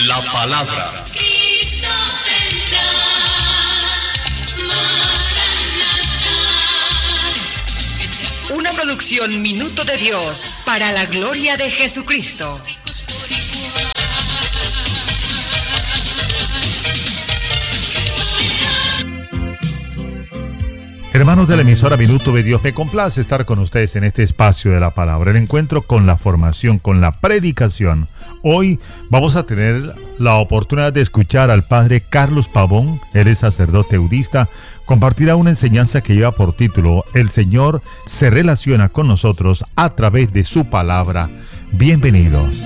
la palabra. Cristo vendrá, Maranatha. Una producción Minuto de Dios para la gloria de Jesucristo. Hermanos de la emisora Minuto de Dios, me complace estar con ustedes en este espacio de la palabra, el encuentro con la formación, con la predicación. Hoy vamos a tener la oportunidad de escuchar al padre Carlos Pavón, él es sacerdote eudista, compartirá una enseñanza que lleva por título El Señor se relaciona con nosotros a través de su palabra. Bienvenidos.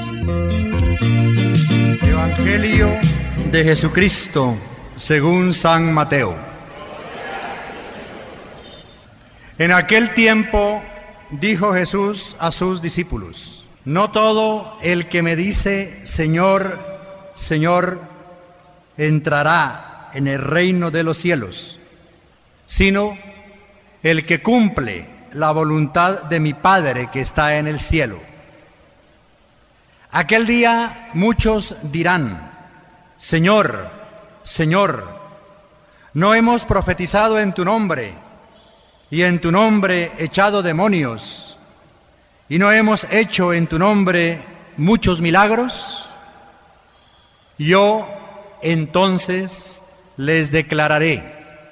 Evangelio de Jesucristo según San Mateo. En aquel tiempo dijo Jesús a sus discípulos: no todo el que me dice Señor, Señor, entrará en el reino de los cielos, sino el que cumple la voluntad de mi Padre que está en el cielo. Aquel día muchos dirán: Señor, Señor, ¿no hemos profetizado en tu nombre, y en tu nombre echado demonios, y no hemos hecho en tu nombre muchos milagros? Yo entonces les declararé: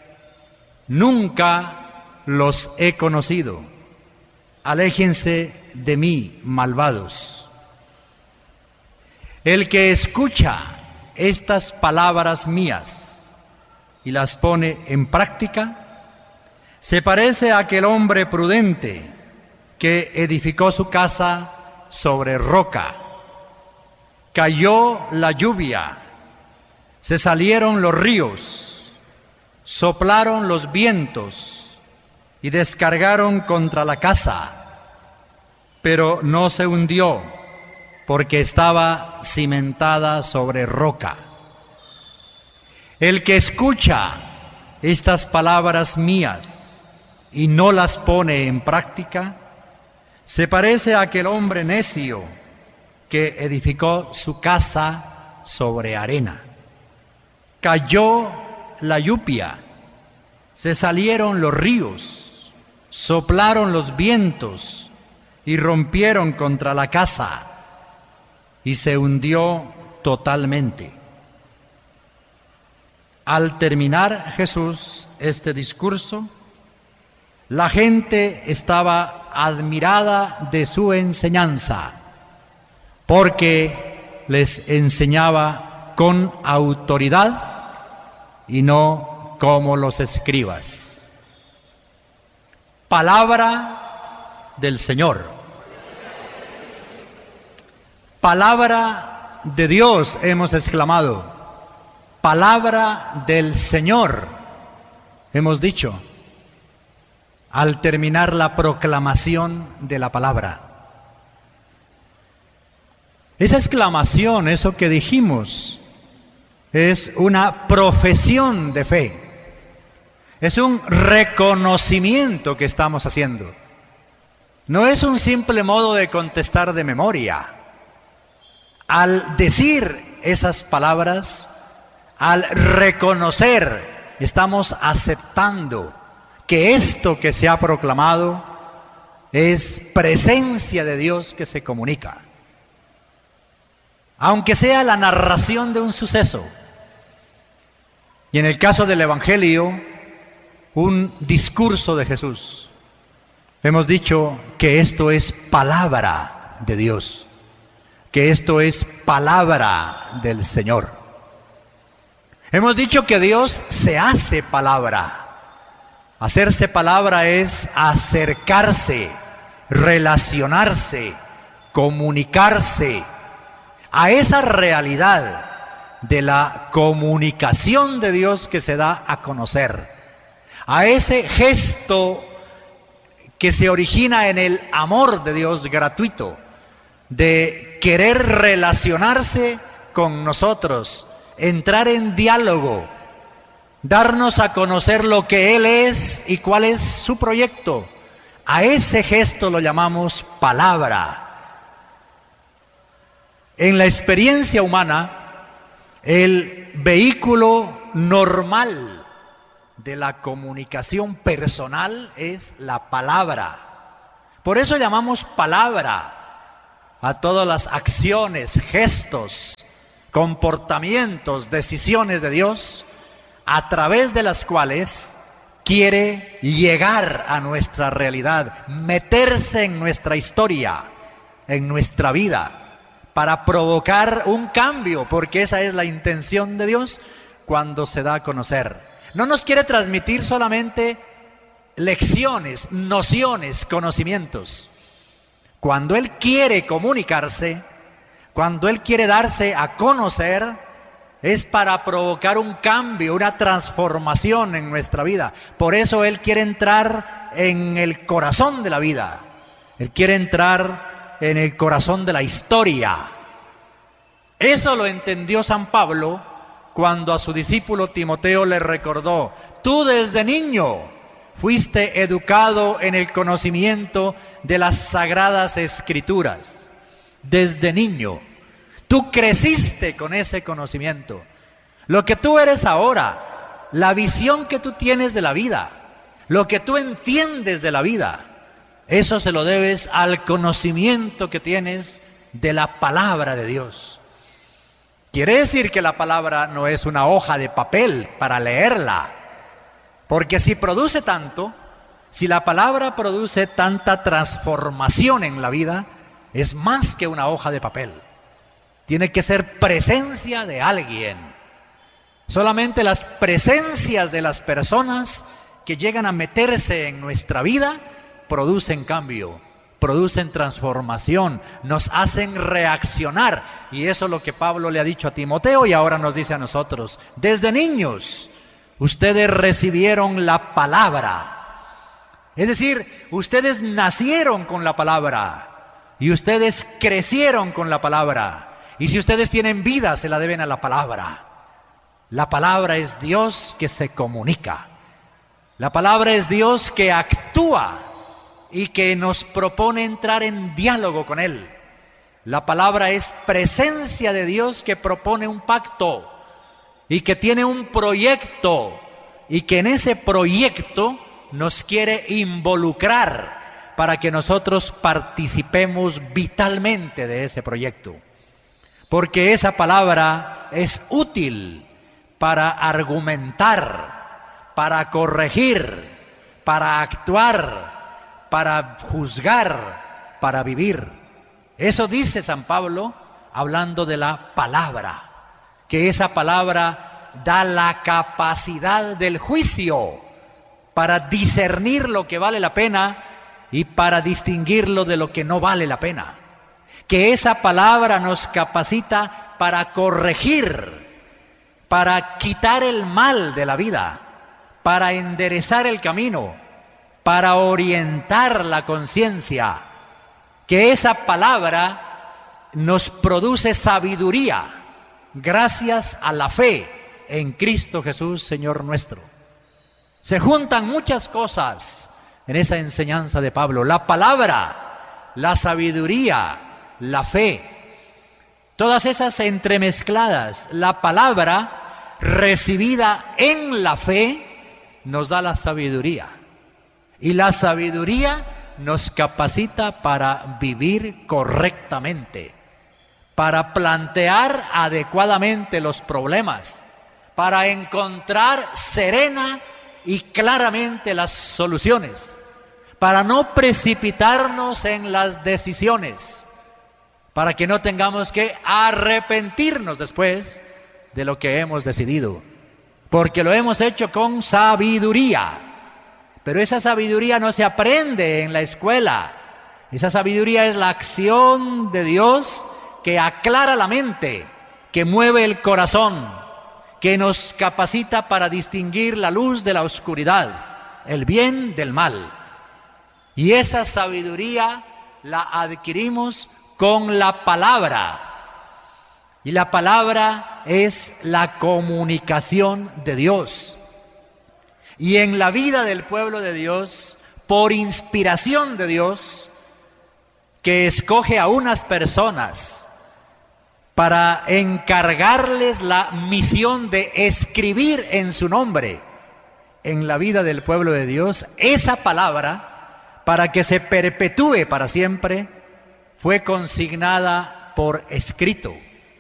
nunca los he conocido. Aléjense de mí, malvados. El que escucha estas palabras mías y las pone en práctica, se parece a aquel hombre prudente que edificó su casa sobre roca. Cayó la lluvia, se salieron los ríos, soplaron los vientos y descargaron contra la casa, pero no se hundió porque estaba cimentada sobre roca. El que escucha estas palabras mías y no las pone en práctica, se parece a aquel hombre necio que edificó su casa sobre arena. Cayó la lluvia, se salieron los ríos, soplaron los vientos y rompieron contra la casa, y se hundió totalmente. Al terminar Jesús este discurso, la gente estaba admirada de su enseñanza, porque les enseñaba con autoridad y no como los escribas. Palabra del Señor. Palabra de Dios, hemos exclamado. Palabra del Señor, hemos dicho, al terminar la proclamación de la palabra. Esa exclamación, eso que dijimos, es una profesión de fe. Es un reconocimiento que estamos haciendo. No es un simple modo de contestar de memoria. Al decir esas palabras, al reconocer, estamos aceptando que esto que se ha proclamado es presencia de Dios que se comunica. Aunque sea la narración de un suceso, y en el caso del Evangelio, un discurso de Jesús, hemos dicho que esto es palabra de Dios, que esto es palabra del Señor. Hemos dicho que Dios se hace palabra. Hacerse palabra es acercarse, relacionarse, comunicarse a esa realidad de la comunicación de Dios que se da a conocer, a ese gesto que se origina en el amor de Dios gratuito, de querer relacionarse con nosotros, entrar en diálogo, darnos a conocer lo que Él es y cuál es su proyecto. A ese gesto lo llamamos palabra. En la experiencia humana, El vehículo normal de la comunicación personal es la palabra. Por eso llamamos palabra a todas las acciones, gestos, comportamientos, decisiones de Dios, a través de las cuales quiere llegar a nuestra realidad, meterse en nuestra historia, en nuestra vida, para provocar un cambio, porque esa es la intención de Dios cuando se da a conocer. No nos quiere transmitir solamente lecciones, nociones, conocimientos. Cuando Él quiere comunicarse, cuando Él quiere darse a conocer, es para provocar un cambio, una transformación en nuestra vida. Por eso Él quiere entrar en el corazón de la vida. Él quiere entrar en el corazón de la historia. Eso lo entendió San Pablo cuando a su discípulo Timoteo le recordó: tú desde niño fuiste educado en el conocimiento de las sagradas escrituras. Desde niño tú creciste con ese conocimiento. Lo que tú eres ahora, la visión que tú tienes de la vida, lo que tú entiendes de la vida, eso se lo debes al conocimiento que tienes de la palabra de Dios. Quiere decir que la palabra no es una hoja de papel para leerla, porque si produce tanto, si la palabra produce tanta transformación en la vida, es más que una hoja de papel. Tiene que ser presencia de alguien. Solamente las presencias de las personas que llegan a meterse en nuestra vida producen cambio, producen transformación, nos hacen reaccionar. Y eso es lo que Pablo le ha dicho a Timoteo y ahora nos dice a nosotros. Desde niños ustedes recibieron la palabra. Es decir, ustedes nacieron con la palabra y ustedes crecieron con la palabra. Y si ustedes tienen vida, se la deben a la palabra. La palabra es Dios que se comunica. La palabra es Dios que actúa y que nos propone entrar en diálogo con Él. La palabra es presencia de Dios que propone un pacto y que tiene un proyecto y que en ese proyecto nos quiere involucrar para que nosotros participemos vitalmente de ese proyecto. Porque esa palabra es útil para argumentar, para corregir, para actuar, para juzgar, para vivir. Eso dice San Pablo hablando de la palabra, que esa palabra da la capacidad del juicio para discernir lo que vale la pena y para distinguirlo de lo que no vale la pena. Que esa palabra nos capacita para corregir, para quitar el mal de la vida, para enderezar el camino, para orientar la conciencia. Que esa palabra nos produce sabiduría gracias a la fe en Cristo Jesús, Señor nuestro. Se juntan muchas cosas en esa enseñanza de Pablo: la palabra, la sabiduría, la fe, todas esas entremezcladas. La palabra recibida en la fe nos da la sabiduría, y la sabiduría nos capacita para vivir correctamente, para plantear adecuadamente los problemas, para encontrar serena y claramente las soluciones, para no precipitarnos en las decisiones, para que no tengamos que arrepentirnos después de lo que hemos decidido, porque lo hemos hecho con sabiduría. Pero esa sabiduría no se aprende en la escuela. Esa sabiduría es la acción de Dios que aclara la mente, que mueve el corazón, que nos capacita para distinguir la luz de la oscuridad, el bien del mal. Y esa sabiduría la adquirimos con la palabra. Y la palabra es la comunicación de Dios. Y en la vida del pueblo de Dios, por inspiración de Dios, que escoge a unas personas para encargarles la misión de escribir en su nombre en la vida del pueblo de Dios esa palabra para que se perpetúe para siempre, fue consignada por escrito.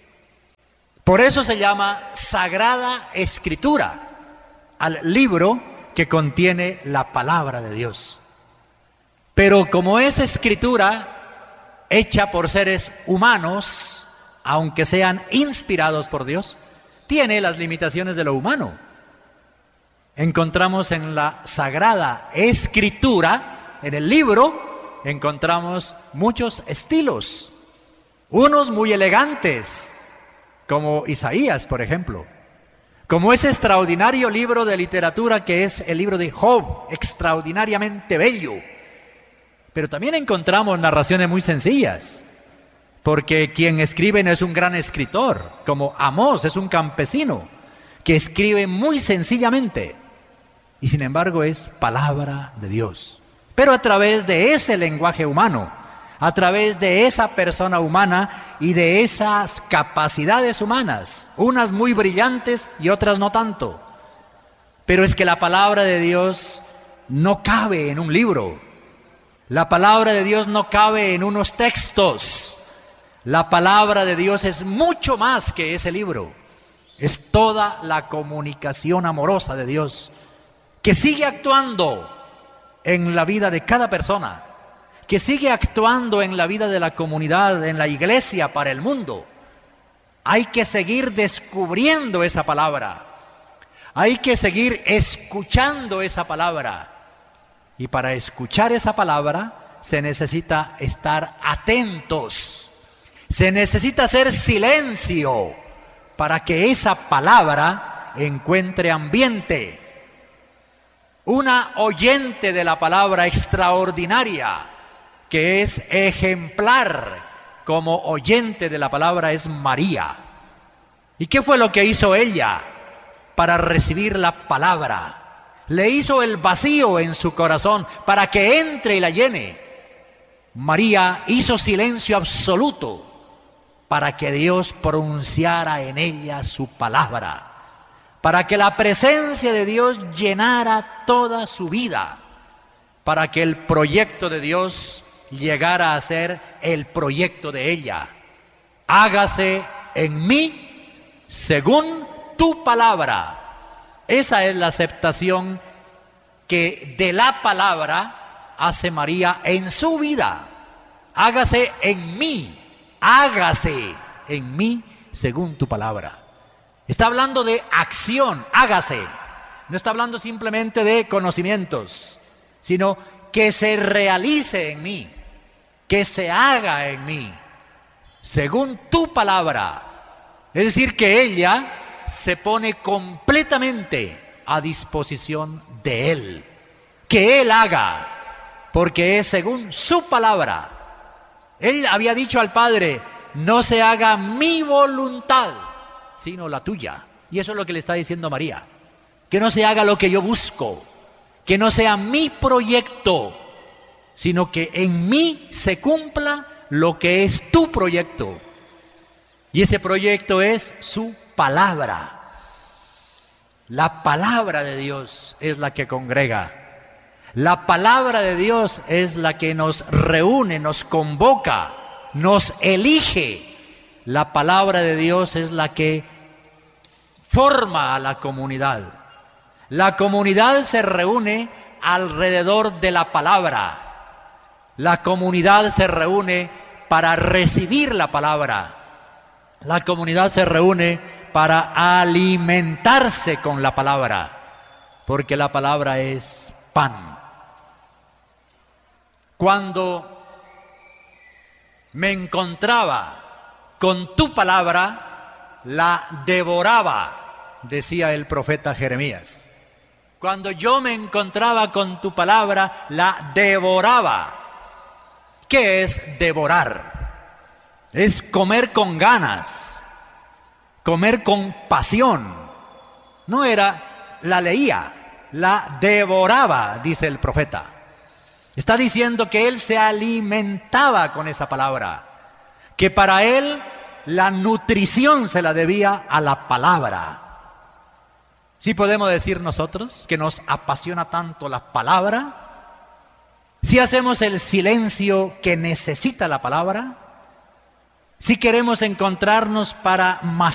Por eso se llama Sagrada Escritura al libro que contiene la palabra de Dios. Pero como es escritura hecha por seres humanos, aunque sean inspirados por Dios, tiene las limitaciones de lo humano. Encontramos en la Sagrada Escritura, en el libro, encontramos muchos estilos, unos muy elegantes, como Isaías, por ejemplo, como ese extraordinario libro de literatura que es el libro de Job, extraordinariamente bello. Pero también encontramos narraciones muy sencillas, porque quien escribe no es un gran escritor, como Amós es un campesino que escribe muy sencillamente, y sin embargo es palabra de Dios. Pero a través de ese lenguaje humano, a través de esa persona humana y de esas capacidades humanas, unas muy brillantes y otras no tanto. Pero es que la palabra de Dios no cabe en un libro. La palabra de Dios no cabe en unos textos. La palabra de Dios es mucho más que ese libro. Es toda la comunicación amorosa de Dios, que sigue actuando en la vida de cada persona, que sigue actuando en la vida de la comunidad, en la iglesia, para el mundo. Hay que seguir descubriendo esa palabra. Hay que seguir escuchando esa palabra. Y para escuchar esa palabra se necesita estar atentos. Se necesita hacer silencio para que esa palabra encuentre ambiente. Una oyente de la palabra extraordinaria, que es ejemplar como oyente de la palabra, es María. ¿Y qué fue lo que hizo ella para recibir la palabra? Le hizo el vacío en su corazón para que entre y la llene. María hizo silencio absoluto para que Dios pronunciara en ella su palabra, para que la presencia de Dios llenara toda su vida, para que el proyecto de Dios llegara a ser el proyecto de ella. Hágase en mí según tu palabra. Esa es la aceptación que de la palabra hace María en su vida. Hágase en mí según tu palabra. Está hablando de acción, hágase. No está hablando simplemente de conocimientos, sino que se realice en mí, que se haga en mí, según tu palabra. Es decir, que ella se pone completamente a disposición de Él, que Él haga, porque es según su palabra. Él había dicho al Padre: no se haga mi voluntad, sino la tuya. Y eso es lo que le está diciendo María. Que no se haga lo que yo busco, que no sea mi proyecto, sino que en mí se cumpla lo que es tu proyecto. Y ese proyecto es su palabra. La palabra de Dios es la que congrega. La palabra de Dios es la que nos reúne, nos convoca, nos elige. La palabra de Dios es la que forma a la comunidad. La comunidad se reúne alrededor de la palabra. La comunidad se reúne para recibir la palabra. La comunidad se reúne para alimentarse con la palabra, porque la palabra es pan. Cuando me encontraba con tu palabra, la devoraba, decía el profeta Jeremías. Cuando yo me encontraba con tu palabra, la devoraba. ¿Qué es devorar? Es comer con ganas, comer con pasión. No era, la leía, la devoraba, dice el profeta. Está diciendo que él se alimentaba con esa palabra, que para él la nutrición se la debía a la palabra. ¿Sí podemos decir nosotros que nos apasiona tanto la palabra? ¿Sí hacemos el silencio que necesita la palabra? ¿Sí queremos encontrarnos para